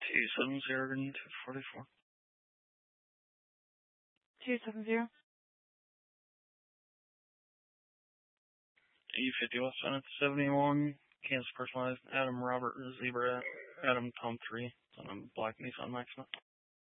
270 244. 270. E50 West Senate 71. Kansas personalized. Adam Robert Zebra. Adam Tom 3. On a black Nissan Maxima.